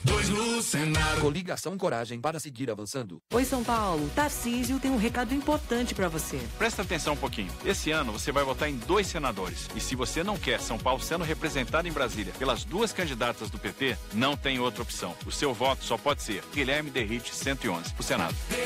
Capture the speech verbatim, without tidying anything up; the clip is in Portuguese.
dois no Senado. Coligação Coragem para seguir avançando. Oi, São Paulo. Tarcísio tem um recado importante para você. Presta atenção um pouquinho. Esse ano você vai votar em dois senadores. E se você não quer São Paulo sendo representado em Brasília pelas duas candidatas do P T, não tem outra opção. O seu voto só pode ser Guilherme Derrite cento e onze, pro Senado.